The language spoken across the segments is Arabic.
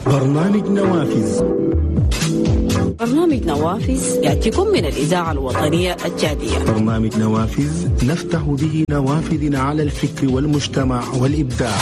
برنامج نوافذ. برنامج نوافذ يأتيكم من الإذاعة الوطنية الجادية. برنامج نوافذ نفتح به نوافذ على الفكر والمجتمع والإبداع.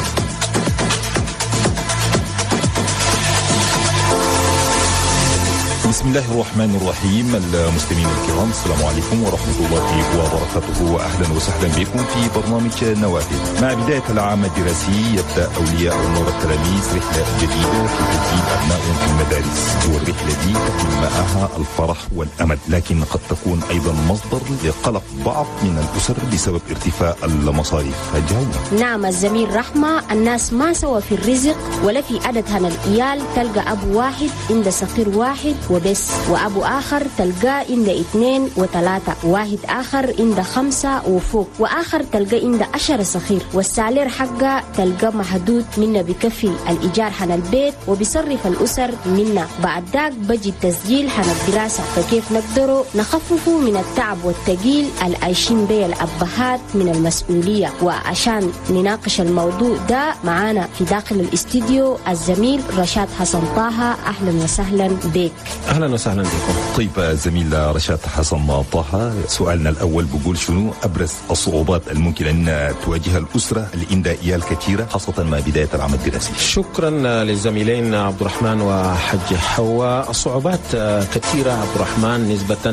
بسم الله الرحمن الرحيم. المستمعين الكرام، السلام عليكم ورحمة الله وبركاته، وأهلا وسهلا بكم في برنامج نوافذ. مع بداية العام الدراسي يبدأ أولياء أمور التلاميذ رحلة جديدة في تدريب أبنائهم في المدارس، والرحلة دي تحمل معها الفرح والأمل، لكن قد تكون أيضا مصدر لقلق بعض من الأسر بسبب ارتفاع المصاريف. نعم الزميل رحمة، الناس ما سوى في الرزق ولا في عدد هنا الإيال. تلقى أبو واحد عند صغير واحد وبس، وأبو آخر تلقاه عند 2 و3، واحد آخر عند 5 وفوق، وآخر تلقاه عند 10 صغير، والسالير حقه تلقاه محدود منه بكفي الإيجار حن البيت وبيصرف الأسر منه. بعد ذاك بجي التسجيل حن الدراسة. فكيف نقدروا نخففوا من التعب والتقيل العايشين بيه الأبهات من المسؤولية؟ وعشان نناقش الموضوع ده معانا في داخل الاستديو الزميل رشاد حسن طه. أهلا وسهلا بك. أهلا وسهلا بكم. طيب زميل رشاد حسن طه، سؤالنا الأول بقول شنو أبرز الصعوبات الممكن أن تواجه الأسرة اللي عندها إيال كثيرة خاصة مع بداية العام الدراسي؟ شكرا للزميلين عبد الرحمن وحج حواء. الصعوبات كثيرة عبد الرحمن نسبة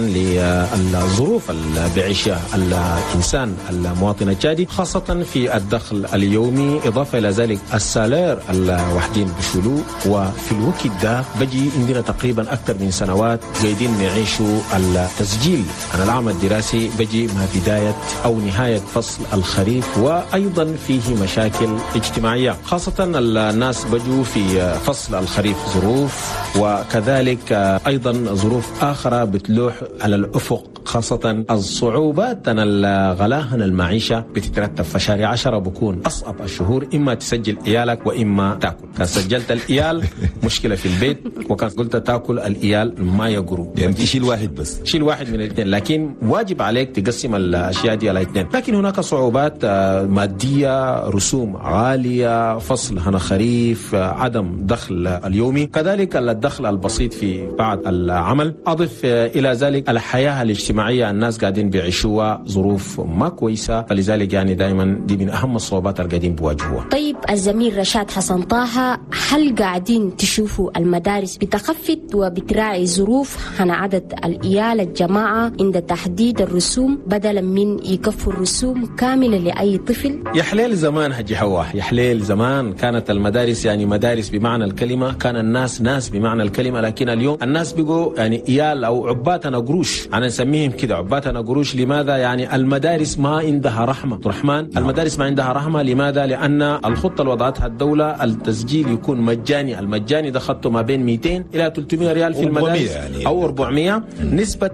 للظروف اللي بيعيشها الإنسان المواطن الجادي، خاصة في الدخل اليومي، إضافة إلى ذلك السالير الوحدين بشلو. وفي الوقت ده بجي عندنا تقريبا أكثر من سنوات قاعدين نعيشوا التسجيل عن العام الدراسي بجي مع بداية أو نهاية فصل الخريف، وأيضا فيه مشاكل اجتماعية، خاصة الناس بجوا في فصل الخريف ظروف، وكذلك أيضا ظروف آخرى بتلوح على الأفق، خاصة الصعوبات الغلاء المعيشة بتترتب. فشهر 10 بكون أصعب الشهور، إما تسجل إيالك وإما تأكل. كان سجلت الإيال مشكلة في البيت، وكان قلت تأكل الإيال ما يقروا، يعني تشيل واحد بس، شيل واحد من الاثنين، لكن واجب عليك تقسم الأشياء دي على اثنين. لكن هناك صعوبات مادية، رسوم عالية، فصل هنا خريف، عدم دخل اليومي، كذلك الدخل البسيط في بعض العمل. أضف إلى ذلك الحياة الاجتماعية، الناس قاعدين بيعيشوها ظروف ما كويسة، فلذلك يعني دائما دي من أهم الصعوبات اللي قاعدين بيواجهوها. طيب الزميل رشاد حسن طه، هل قاعدين تشوفوا المدارس بتخفت وبتراعي ظروف هنا عدد الإيال الجماعة عند تحديد الرسوم بدلا من يكفوا الرسوم كاملة لأي طفل؟ يحليل زمان حجي حوا، يحليل زمان كانت المدارس يعني مدارس بمعنى الكلمة، كان الناس ناس بمعنى الكلمة، لكن اليوم الناس بقوا يعني إيال أو عباتنا قروش، أنا نسميهم كده عباتنا قروش. لماذا؟ يعني المدارس ما عندها رحمة. الرحمن، المدارس ما عندها رحمة. لماذا؟ لأن الخطة اللي وضعتها الدولة التسجيل يكون مجاني. المجاني ده خطه ما بين 200 إلى 300 ريال في المدارس يعني أو 400 نسبة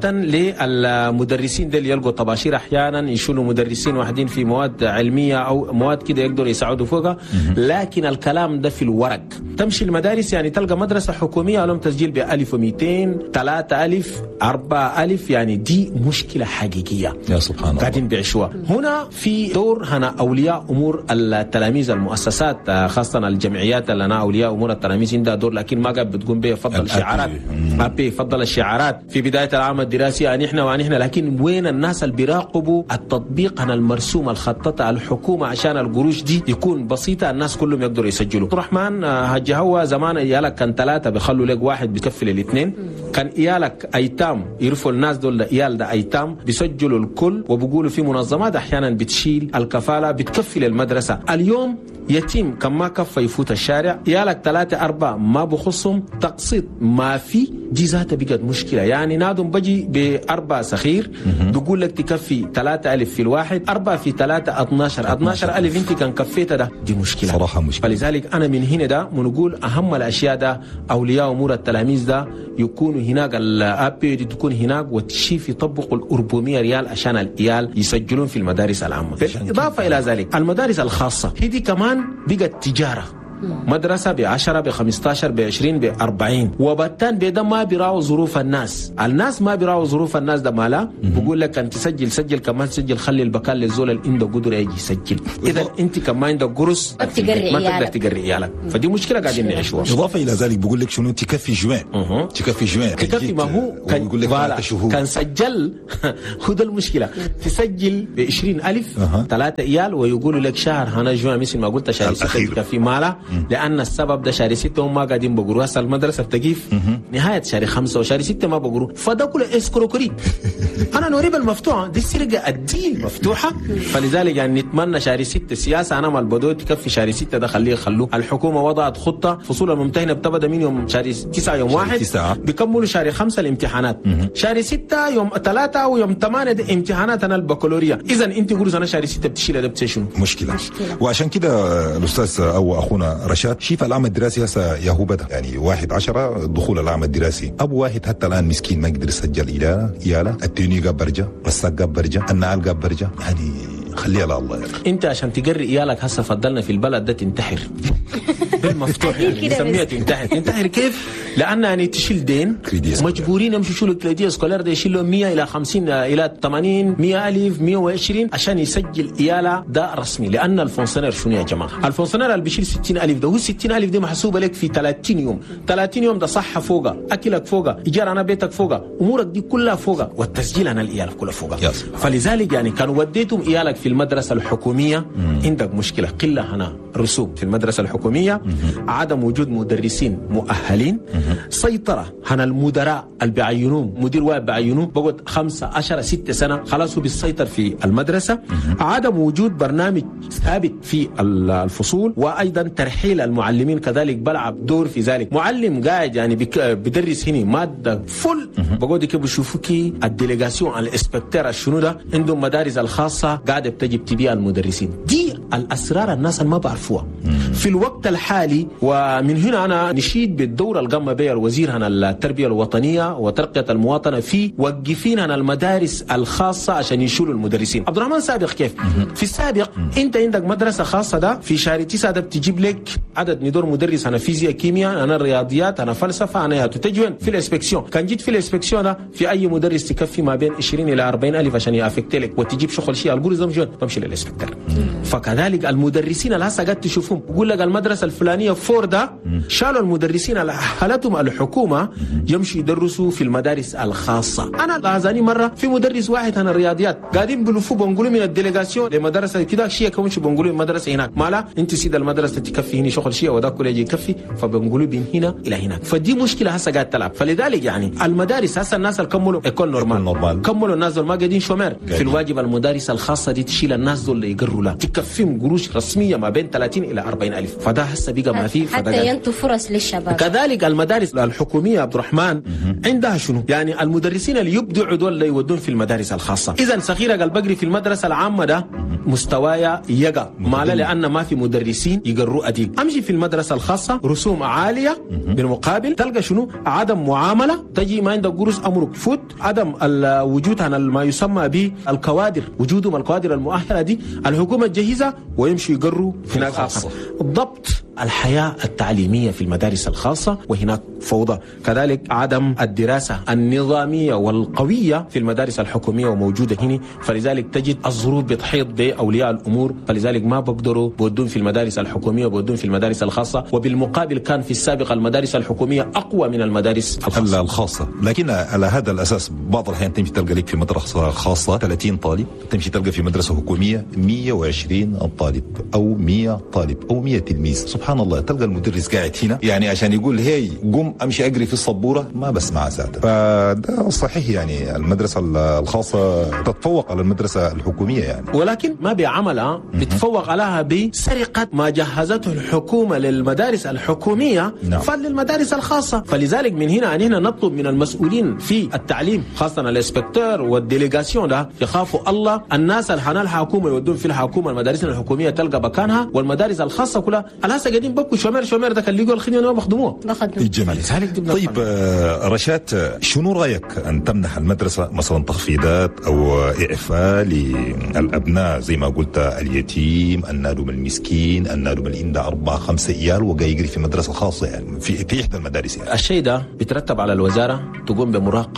للمدرسين دي اللي يلقوا طباشير أحيانا يشيلوا مدرسين واحدين في مواد علمية أو مواد كده يقدروا يساعدوا فوقها. لكن الكلام ده في الورق. تمشي المدارس يعني تلقى مدرسة حكومية لهم تسجيل ب1200 3000 4000، يعني دي مشكلة حقيقية يا سبحان الله قاعدين بيعيشوها. هنا في دور هنا أولياء أمور التلاميذ، المؤسسات خاصة الجمعيات اللي أنا أولياء أمور التلاميذ عندها دور، لكن ما قاعد بتقوم به. فضل الشعارات فضل الشعارات في بداية العام الدراسي أن إحنا وأن إحنا، لكن وين الناس اللي بيراقبوا التطبيق عن المرسوم الخططة الحكومة عشان القروش دي يكون بسيطة، الناس كلهم يقدروا يسجلوا. الرحمن هجي هو زمان إيالك كان 3 بيخلوا لك واحد بيكفل الاثنين، كان إيالك أيتام يرفوا الناس دول إيال ده أيتام بيسجلوا الكل، وبيقولوا في منظمات أحيانا بتشيل الكفالة بتكفل المدرسة. اليوم يتيم كان ما كفى يفوت الشارع، يالك 3 4 ما بخصهم، تقسيط ما في، دي ذاتها بقت مشكلة. يعني نادم بجي ب4 سخير بيقول لك تكفي 3000 في الواحد، 4 في 3 12,000 انت كان كفيتها، ده دي مشكلة صراحة مشكلة. فلذلك أنا من هنا ده بنقول أهم الأشياء ده أولياء أمور التلاميذ ده يكونوا هناك، الأبي دي تكون هناك وتشيف يطبقوا 400 ريال عشان الإيال يسجلون في المدارس العامة. بالإضافة إلى ذلك المدارس الخاصة هي دي كمان بقت تجارة، مدرسة ب10 ب15 ب20 ب40 وبالتان بيدا ما بيراو ظروف الناس ما بيراو ظروف الناس ده مالا بقول لك انت سجل كمان تسجل خلي البكال للزول اللي عنده قدره يجي يسجل. اذا انت كمان عندك قرص ما تقدر تقري عيالك فدي مشكله قاعدين نعيشوها. اضافه الى ذلك بقول لك شنو تكفي جوين تكفي ما هو كان سجل هو ده المشكله تسجل ب20,000 3 عيال ويقولوا لك شهر هنا جوين مثل ما قلت شهر 6 تكفي مالا لان السبب ده شهر 6 هم ما قاعدين بقروا هسه المدرسه بتقيف نهايه شهر 5 وشهر 6 ما بقروا فده كله اسكروكري. انا نوريب المفتوحه دي السرقه الدين مفتوحه فلذلك يعني نتمنى شهر 6 سياسه انا مال بدو تكفي شهر 6 ده خلوه. الحكومه وضعت خطه فصول الممتحنه بتبدا من يوم شهر 9 يوم 1 بيكملوا شهر 5 الامتحانات شهر 6 يوم 3 ويوم 8 دي امتحانات انا البكالوريا. اذا انت قولوا انا شهر 6 بتشيل ده بتشنو مشكله. وعشان كده الاستاذ او اخونا رشاد شيف العام الدراسي هسه ياهو بدا يعني 1/10 دخول العام الدراسي. ابو واحد حتى الان مسكين ما يقدر يسجل إياله التوني قاب برجه رساق قاب برجه النعال قاب برجه يعني خليها لله. انت عشان تقري ايالك هسه فضلنا في البلد ده تنتحر بالمفتوح يعني نسميها تنتحر كيف؟ لان يعني تشيل دين مجبورين يمشوا يشيلوا كريدي سكولار ده يشيلوا 100 الى 50 الى 80 100,000 120 عشان يسجل اياله ده رسمي. لان الفونسيونير شنو يا جماعه؟ الفونسيونير اللي بيشيل 60,000 ده هو 60,000 دي محسوبه لك في 30 يوم 30 يوم ده صحه فوقها اكلك فوقها ايجار انا بيتك فوقها امورك دي كلها فوقها والتسجيل انا الايال كلها فوقها. فلذلك يعني كانوا وديتم ايالك في المدرسه الحكوميه عندك مشكله قله هنا رسوم في المدرسه الحكوميه عدم وجود مدرسين مؤهلين سيطره هنا المدراء اللي بيعينوهم مدير واحد بيعينوه بقعد 15 6 سنه خلاص هو بيسيطر في المدرسه. عدم وجود برنامج ثابت في الفصول وايضا ترحيل المعلمين كذلك بلعب دور في ذلك. معلم قاعد يعني بدرس هنا ماده فل بقعد كيف بشوفوكي الديليغاسيون الاسبكتر شنو ده عندهم مدارس الخاصه قاعده بتجيب تبيع المدرسين. دي الاسرار الناس ما بعرفوها في الوقت الحالي. ومن هنا انا نشيد بالدوره اللي قام بها الوزير هنا التربيه الوطنيه وترقيه المواطنه في وقفين هنا المدارس الخاصه عشان يشيلوا المدرسين. عبد الرحمن سابق كيف في السابق انت عندك مدرسه خاصه ده في شهر 9 ده بتجيب لك عدد ندور مدرس انا فيزياء كيمياء انا رياضيات انا فلسفه انا تتجون في الاسبكسيون. كان جيت في الاسبكسيون ده في اي مدرس تكفي ما بين 20 الى 40,000 عشان يافكت لك وتجيب شغل شيء الجوريزم شو بمشي للاسبكتر. فكذلك المدرسين اللي هسه قاعد تشوفهم بقول لك المدرسه الفلانيه فور ده شالوا المدرسين على حالتهم الحكومه يمشوا يدرسوا في المدارس الخاصه. انا لاحظاني مره في مدرس واحد هنا الرياضيات قاعدين بلفوا بنقولوا من الديليغاسيون لمدرسه كده شيء كمان شو بنقولوا المدرسه هناك مالا انت سيد المدرسه تكفي هنا شغل شيء وذاك كله يجي يكفي فبنقولوا بين هنا الى هناك. فدي مشكله هسه قاعد تلعب. فلذلك يعني المدارس هسه الناس اللي كملوا ايكول نورمال كملوا الناس دول ما قاعدين شومير في الواجب المدارس الخاصه دي تشيل الناس دول اللي يقروا لها تكفيهم قروش رسميه ما بين 30 الى 40,000 فده هسه بقى ما في حتى ينتو فرص للشباب. كذلك المدارس الحكوميه عبد الرحمن عندها شنو يعني المدرسين اللي يبدعوا دول اللي يودون في المدارس الخاصه. اذا صغيره قال بقري في المدرسه العامه ده مستوايا يقع مالا لان ما في مدرسين يقروا اديب. امشي في المدرسه الخاصه رسوم عاليه بالمقابل تلقى شنو عدم معامله تجي ما عندك قروش امرك فوت عدم الوجود عن ما يسمى بالكوادر وجودهم الكوادر المؤهله دي الحكومه تجهزها ويمشوا يقروا هناك اخر. ضبط الحياه التعليميه في المدارس الخاصه وهناك فوضى. كذلك عدم الدراسه النظاميه والقويه في المدارس الحكوميه وموجوده هنا. فلذلك تجد الظروف بتحيط باولياء الامور فلذلك ما بقدروا بودون في المدارس الحكوميه وبودون في المدارس الخاصه. وبالمقابل كان في السابق المدارس الحكوميه اقوى من المدارس الخاصه. لكن على هذا الاساس بعض الاحيان تمشي تلقى لك في مدرسه خاصه 30 طالب تمشي تلقى في مدرسه حكوميه 120 طالب او 100 طالب او 100 تلميذ. سبحان الله تلقى المدرس قاعد هنا يعني عشان يقول هي قم امشي اقري في السبوره ما بسمع ساعتها. فده صحيح يعني المدرسه الخاصه تتفوق على المدرسه الحكوميه يعني ولكن ما بعملها بتفوق عليها بسرقه ما جهزته الحكومه للمدارس الحكوميه فللمدارس الخاصه. فلذلك من هنا هنا نطلب من المسؤولين في التعليم خاصه الاسبكتور والديليغاسيون ده يخافوا الله. الناس اللي الحكومه يودون في الحكومه المدارس الحكوميه تلقى مكانها والمدارس الخاصه كلها الهسه قاعدين ببكوا شومير ده كان لقوا الخدمه ما بخدموها. جميل. طيب رشاد، شنو رايك ان تمنح المدرسه مثلا تخفيضات او اعفاء للابناء زي ما قلت اليتيم، النادم المسكين، النادم اللي عنده 4-5 عيال وجاي يقري في مدرسه خاصه يعني في احدى المدارس يعني. الشيء ده بيترتب على الوزاره تقوم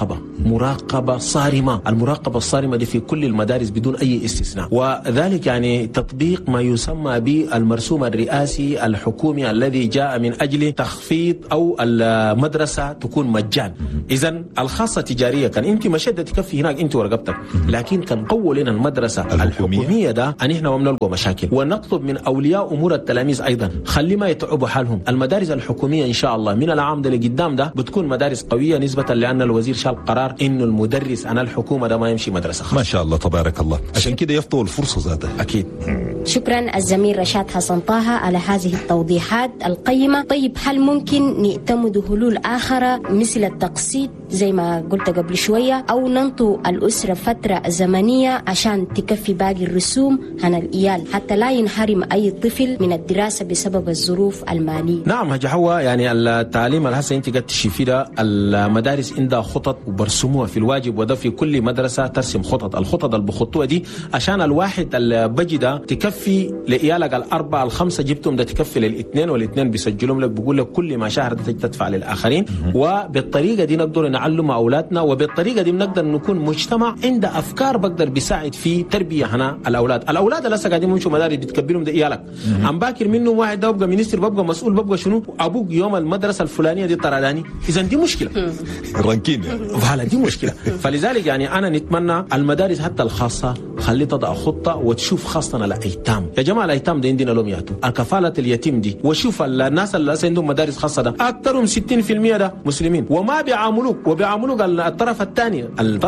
بمراقبه صارمه. المراقبه الصارمه دي في كل المدارس بدون اي استثناء، وذلك يعني تطبيق ما يسمى بالمرسوم الرئاسي الحكومي الذي جاء من اجل تخفيض او المدرسه تكون مجان. اذا الخاصه تجاريه كان انت مشيت تكفي هناك انت ورقبتك، لكن كان قووا لنا المدرسه الحكوميه ده ان احنا ما بنلقوا مشاكل، ونطلب من اولياء امور التلاميذ ايضا خلي ما يتعبوا حالهم. المدارس الحكوميه ان شاء الله من العام ده لقدام ده بتكون مدارس قويه نسبه لان الوزير شال قرار انه المدرس عن الحكومه ده ما يمشي مدرسه خاصه. ما شاء الله تبارك الله، عشان كده يفضل الفرصه ذاتها. اكيد. شكرا الزميل رشاد حسن طه على هذه التوضيحات القيمه. طيب هل ممكن نعتمد حلول اخرى مثل التقسيط زي ما قلت قبل شويه، او ننطو الاسره فتره زمنيه عشان تكفي باقي الرسوم عن العيال حتى لا ينحرم اي طفل من الدراسه بسبب الظروف الماليه؟ نعم هجا حوا، يعني التعليم الهسه انت قد تشوفي ده المدارس عندها خطط وبرسموها في الواجب، وده في كل مدرسه ترسم خطط. الخطط اللي بخطوها دي عشان الواحد اللي بجي ده تكفي لعيالك 4-5 جبتهم ده تكفي للاثنين، والاثنين بيسجلهم لك بيقول لك كل ما شهر تدفع للاخرين. وبالطريقه دي نقدر نعلم اولادنا، وبالطريقه دي بنقدر نكون مجتمع عنده افكار بقدر بيساعد في تربيه هنا الاولاد اللي لسه قاعدين يمشوا مدارس بتكبرهم ده عيالك. عم باكر منهم واحد ده بقى مينستر، بقى مسؤول، بقى شنو، ابوك يوم المدرسه الفلانيه دي طرداني. اذا دي مشكله الرانكين فعلا دي مشكله. فلذلك يعني انا نتمنى المدارس حتى الخاصه خلي تضع خطه وتشوف خاصه الايتام. يا جماعه الايتام ده عندنا لهم ياتوا كفاله اليتيم دي، وشوف الناس اللي عندهم مدارس خاصه ده اكثرهم 60% ده مسلمين، وما بيعاملوك وبيعاملوك الطرف الثاني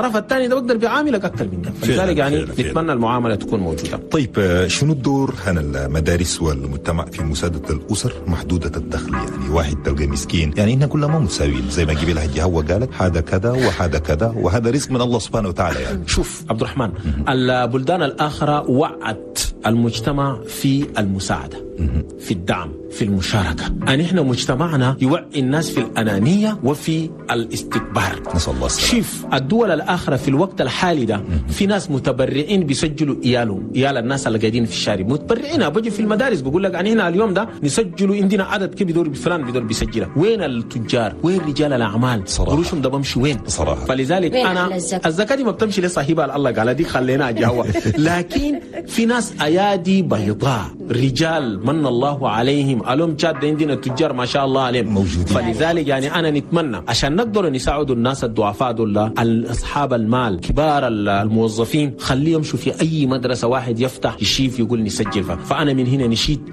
ده بيقدر بيعاملك اكثر من ده. فلذلك يعني نتمنى المعامله تكون موجوده. طيب شنو الدور هنا المدارس والمجتمع في مساعده الاسر محدوده الدخل؟ يعني واحد تلقى مسكين، يعني احنا كلنا ما متساويين زي ما قبل هجي هو قالت هذا كذا وهذا كذا، وهذا رزق من الله سبحانه وتعالى. يعني شوف عبد الرحمن، البلدان الاخرى وعت المجتمع في المساعده، في الدعم، في المشاركة. أن إحنا مجتمعنا يوعي الناس في الأنانية وفي الاستكبار. نسأل الله السلامة. شوف الدول الآخرة في الوقت الحالي ده في ناس متبرعين بيسجلوا عيال الناس اللي قاعدين في الشارع متبرعين، بيجي في المدارس بيقول لك يعني هنا اليوم ده نسجلوا عندنا عدد كبير بدور فلان بدور بيسجلها. وين التجار؟ وين رجال الأعمال؟ قروشهم ده بمشي وين؟ صراحة. فلذلك أنا الزكاة دي ما بتمشي لصاحبها الله قال دي خلينا جوا، لكن في ناس أيادي بيضاء رجال من الله عليهم ألوم جاد عندنا تجار ما شاء الله عليهم موجودين. فلذلك يعني أنا نتمنى عشان نقدر نساعد الناس الضعفاء دول، أصحاب المال، كبار الموظفين، خليهم يمشوا في أي مدرسة واحد يفتح يشيف يقول نسجل. فأنا من هنا نشيد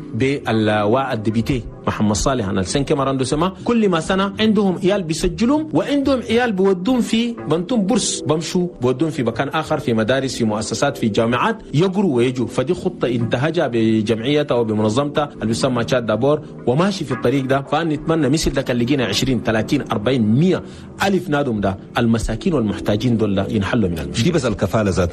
بالدبيتي محمد صالح أنا السنكة مرندو سما كل ما سنة عندهم عيال بيسجلهم، وعندهم عيال بودون في بنتم بورس بمشوا بودون في مكان آخر في مدارس في مؤسسات في جامعات يقروا ويجوا. فدي خطة انتهجها بجمعيتها وبمنظمتها اللي بيسمى تشاد دابور وماشي في الطريق ده. فأنا نتمنى مثل ده كان لقينا 20 30 40 100 ألف نادم ده المساكين والمحتاجين دول ينحلوا من المشكلة. دي بس الكفالة ذات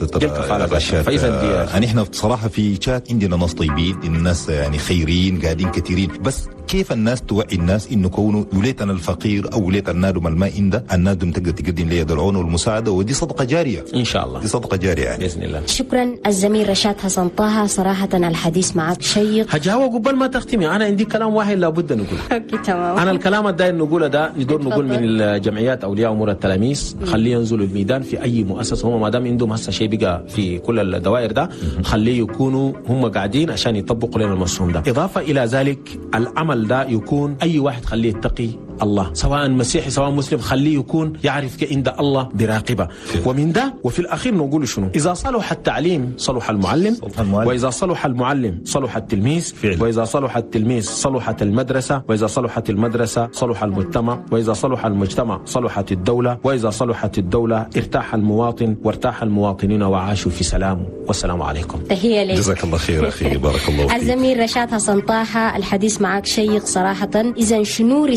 فإذا نحن بصراحة في تشاد عندنا ناس طيبين، الناس يعني خيرين قاعدين كثيرين، بس كيف الناس توعي الناس انه كونه وليتنا الفقير او وليت النادم الما عنده، النادم تقدر تقدم له يد العون والمساعده، ودي صدقه جاريه ان شاء الله. دي صدقه جاريه يعني باذن الله. شكرا الزميل رشاد حسن طه، صراحه الحديث معك شيق. هجاوب قبل ما تختمي، انا عندي كلام واحد لابد نقوله. اوكي تمام. انا الكلام الداير نقوله ده ندور نقول من الجمعيات اولياء امور التلاميذ خليه ينزلوا الميدان في اي مؤسسه، هم ما دام عندهم هسه شيء بقى في كل الدوائر ده خليه يكونوا هم قاعدين عشان يطبقوا لنا المفهوم ده. اضافه الى ذلك العمل ده يكون اي واحد خليه يتقي الله، سواء مسيحي سواء مسلم، خليه يكون يعرف عند الله براقبه. ومن ده وفي الاخير نقول شنو؟ اذا صلح التعليم صلح المعلم، واذا صلح المعلم صلح التلميذ، واذا صلح التلميذ صلحت المدرسه، واذا صلحت المدرسه صلح المجتمع، واذا صلح المجتمع صلحت الدوله، واذا صلحت الدوله ارتاح المواطن وارتاح المواطنين وعاشوا في سلام. والسلام عليكم. تحيه لك. جزاك الله خير اخي، بارك الله فيك. الزميل رشاد حسن طه، الحديث معك شيق صراحه. اذا شنو رسالتك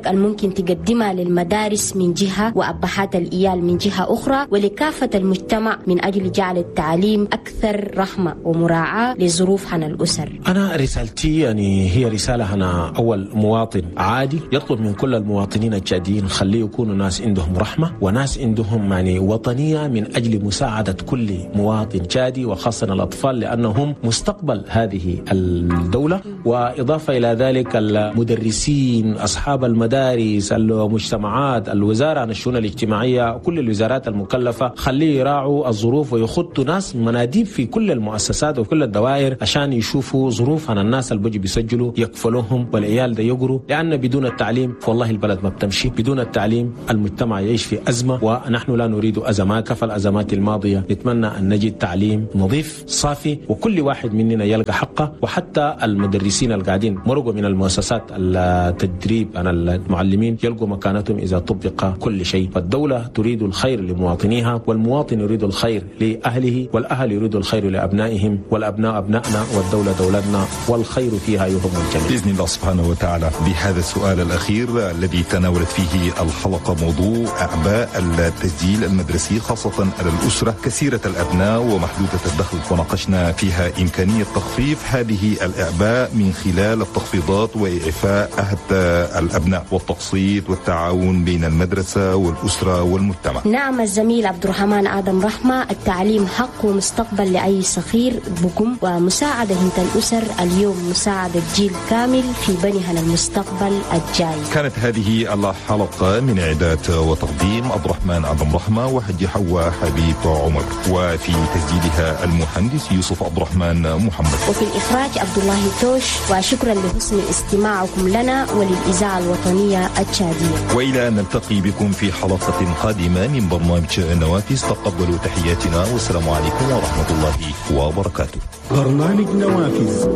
الحقوق الممكن تقدمها للمدارس من جهة وأبحات الإيال من جهة أخرى، ولكافة المجتمع من أجل جعل التعليم أكثر رحمة ومراعاة لظروف عن الأسر. أنا رسالتي يعني هي رسالة، أنا أول مواطن عادي يطلب من كل المواطنين التشاديين خليه يكونوا ناس عندهم رحمة وناس عندهم يعني وطنية من أجل مساعدة كل مواطن تشادي وخاصة الأطفال، لأنهم مستقبل هذه الدولة. وإضافة إلى ذلك المدرسين، أصحاب المدارس، المجتمعات، الوزارة عن الشؤون الاجتماعية، كل الوزارات المكلفة خليه يراعوا الظروف ويخطوا ناس مناديب في كل المؤسسات وكل الدوائر عشان يشوفوا ظروف عن الناس اللي بيجي بيسجلوا يكفلوهم والعيال ده يقروا، لأن بدون التعليم والله البلد ما بتمشي. بدون التعليم المجتمع يعيش في أزمة، ونحن لا نريد أزمات كفى الأزمات الماضية. نتمنى أن نجد تعليم نظيف صافي وكل واحد مننا يلقى حقه، وحتى المدرسين القاعدين مرقوا من المؤسسات التدريب عن المعلمين يلقوا مكانتهم إذا طبق كل شيء. فالدولة تريد الخير لمواطنيها، والمواطن يريد الخير لأهله، والأهل يريد الخير لأبنائهم، والأبناء أبنائنا، والدولة دولتنا، والخير فيها يهم الجميع بإذن الله سبحانه وتعالى. بهذا السؤال الأخير الذي تناولت فيه الحلقة موضوع أعباء التسجيل المدرسي خاصة على الأسرة كثيرة الأبناء ومحدودة الدخل، وناقشنا فيها إمكانية تخفيف هذه الأعباء من خلال التخفيضات وإعفاء عهد الأبناء والتقسيط والتعاون بين المدرسة والأسرة والمجتمع. نعم الزميل عبد الرحمن آدم رحمة، التعليم حق ومستقبل لأي صغير بكم، ومساعدة هنت الأسر اليوم مساعدة جيل كامل في بنيها للمستقبل الجاي. كانت هذه الحلقة من إعداد وتقديم عبد الرحمن آدم رحمة وحج حواء حبيب عمر، وفي تسجيلها المهندس يوسف عبد الرحمن محمد، وفي الإخراج عبد الله توش. وشكرا لحسن استماعكم لنا وللإذاعة الوطنية التشادية، وإلى أن نلتقي بكم في حلقة قادمة من برنامج نوافذ. تقبلوا تحياتنا والسلام عليكم ورحمة الله وبركاته. برنامج نوافذ.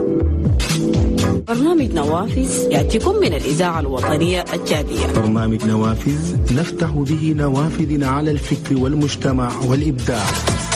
برنامج نوافذ يأتيكم من الإذاعة الوطنية التشادية. برنامج نوافذ نفتح به نوافذ على الفكر والمجتمع والإبداع.